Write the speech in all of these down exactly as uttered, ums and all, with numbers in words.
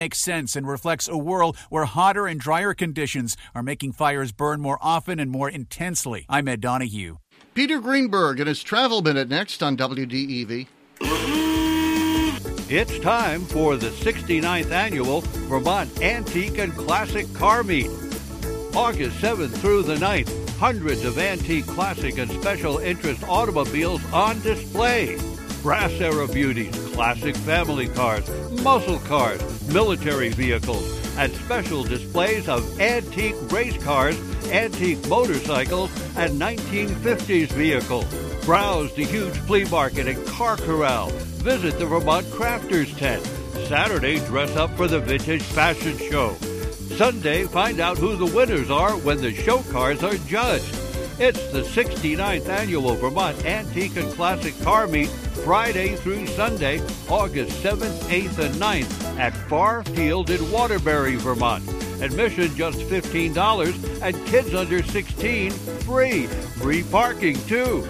Makes sense and reflects a world where hotter and drier conditions are making fires burn more often and more intensely. I'm Ed Donahue. Peter Greenberg and his Travel Minute next on W D E V. It's time for the sixty-ninth Annual Vermont Antique and Classic Car Meet. August seventh through the ninth, hundreds of antique, classic, and special interest automobiles on display. Brass era beauties, classic family cars, muscle cars, military vehicles, and special displays of antique race cars, antique motorcycles, and nineteen fifties vehicles. Browse the huge flea market and car corral. Visit the Vermont Crafters Tent. Saturday, dress up for the Vintage Fashion Show. Sunday, find out who the winners are when the show cars are judged. It's the sixty-ninth Annual Vermont Antique and Classic Car Meet, Friday through Sunday, August seventh, eighth, and ninth at Farr Field in Waterbury, Vermont. Admission just fifteen dollars and kids under sixteen free. Free parking, too.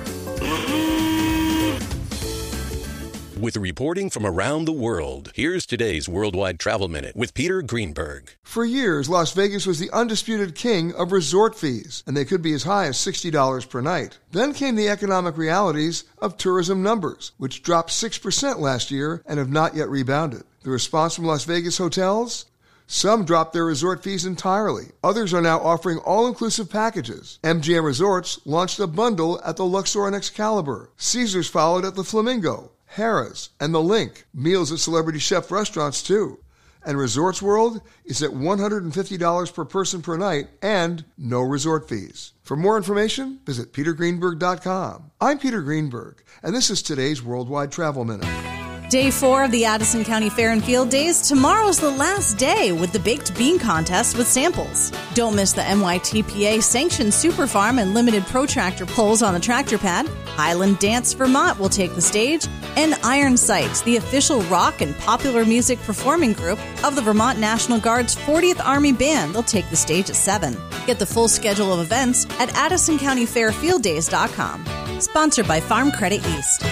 With reporting from around the world, here's today's Worldwide Travel Minute with Peter Greenberg. For years, Las Vegas was the undisputed king of resort fees, and they could be as high as sixty dollars per night. Then came the economic realities of tourism numbers, which dropped six percent last year and have not yet rebounded. The response from Las Vegas hotels? Some dropped their resort fees entirely. Others are now offering all-inclusive packages. M G M Resorts launched a bundle at the Luxor and Excalibur. Caesars followed at the Flamingo, Harrah's, and the Link. Meals at Celebrity Chef restaurants, too. And Resorts World is at one hundred fifty dollars per person per night and no resort fees. For more information, visit peter greenberg dot com. I'm Peter Greenberg, and this is today's Worldwide Travel Minute. Day four of the Addison County Fair and Field Days. Tomorrow's the last day with the Baked Bean Contest with samples. Don't miss the N Y T P A-sanctioned Super Farm and limited protractor polls on the tractor pad. Highland Dance Vermont will take the stage. And Iron Sights, the official rock and popular music performing group of the Vermont National Guard's fortieth Army Band, they'll take the stage at seven. Get the full schedule of events at addison county fair field days dot com. Sponsored by Farm Credit East.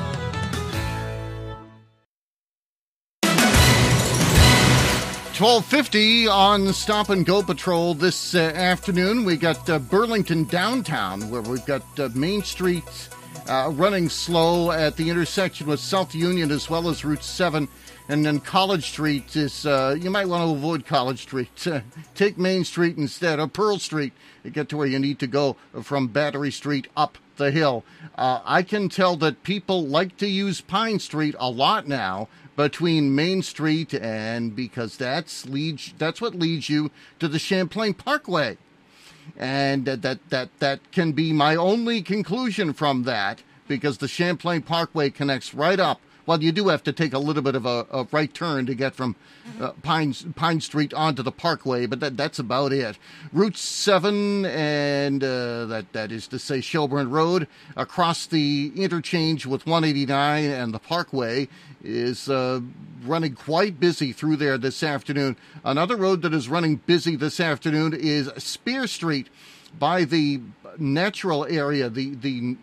twelve fifty on Stop and Go Patrol this uh, afternoon. We got uh, Burlington downtown, where we've got uh, Main Street uh, running slow at the intersection with South Union as well as Route seven. And then College Street is, uh, you might want to avoid College Street. Uh, take Main Street instead, or Pearl Street, to get to where you need to go from Battery Street up the hill. Uh, I can tell that people like to use Pine Street a lot now, between Main Street and because that's leads that's what leads you to the Champlain Parkway. And that that that, that can be my only conclusion from that, because the Champlain Parkway connects right up. Well, you do have to take a little bit of a, a right turn to get from uh, Pine Pine Street onto the Parkway, but that that's about it. Route seven, and uh, that that is to say Shelburne Road, across the interchange with one eighty-nine and the Parkway, is uh, running quite busy through there this afternoon. Another road that is running busy this afternoon is Spear Street by the natural area. The the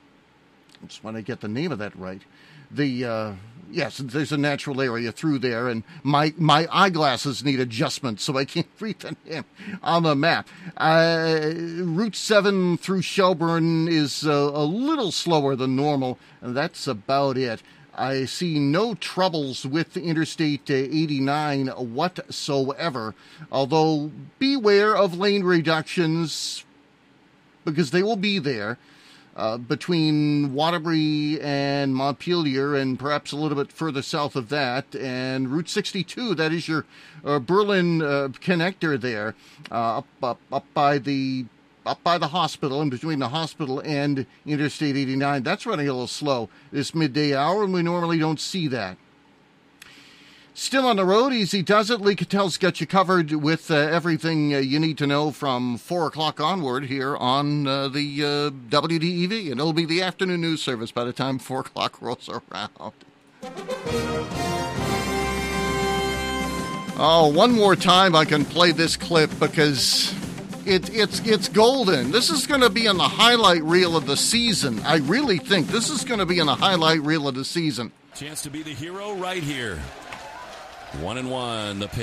I just want to get the name of that right. The uh, yes, there's a natural area through there, and my my eyeglasses need adjustment, so I can't read the name on the map. Uh, Route seven through Shelburne is uh, a little slower than normal, and that's about it. I see no troubles with Interstate eighty-nine whatsoever, although beware of lane reductions, because they will be there. Uh, between Waterbury and Montpelier, and perhaps a little bit further south of that, and Route sixty-two, that is your uh, Berlin uh, connector there, uh, up, up up by the up by the hospital, and between the hospital and Interstate eighty-nine. That's running a little slow this midday hour, and we normally don't see that. Still on the road, easy does it. Lee Catel's got you covered with uh, everything uh, you need to know from four o'clock onward here on uh, the uh, W D E V. And it'll be the afternoon news service by the time four o'clock rolls around. Oh, one more time I can play this clip because it, it's, it's golden. This is going to be in the highlight reel of the season. I really think this is going to be in the highlight reel of the season. Chance to be the hero right here. One and one. The pitch.